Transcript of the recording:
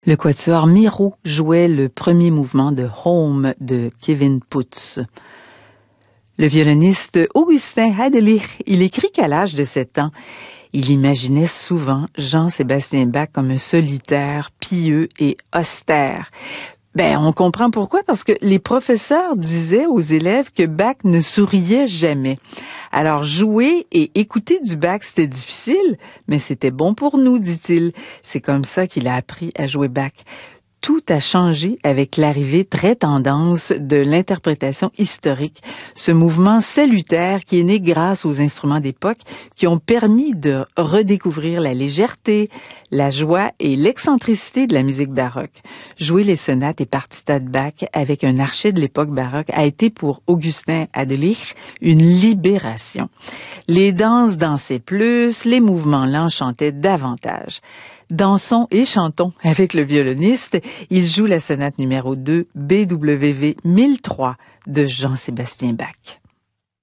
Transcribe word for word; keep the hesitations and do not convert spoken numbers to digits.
Le quatuor Miro jouait le premier mouvement de Home de Kevin Putz. Le violoniste Augustin Hadelich, il écrit qu'à l'âge de sept ans, il imaginait souvent Jean-Sébastien Bach comme un solitaire, pieux et austère. Ben, on comprend pourquoi, parce que les professeurs disaient aux élèves que Bach ne souriait jamais. Alors, jouer et écouter du Bach, c'était difficile, mais c'était bon pour nous, dit-il. C'est comme ça qu'il a appris à jouer Bach. Tout a changé avec l'arrivée très tendance de l'interprétation historique, ce mouvement salutaire qui est né grâce aux instruments d'époque qui ont permis de redécouvrir la légèreté, la joie et l'excentricité de la musique baroque. Jouer les sonates et partitas de Bach avec un archet de l'époque baroque a été pour Augustin Hadelich une libération. Les danses dansaient plus, les mouvements lents chantaient davantage. Dansons et chantons avec le violoniste. Il joue la sonate numéro deux B W V mille trois de Jean-Sébastien Bach.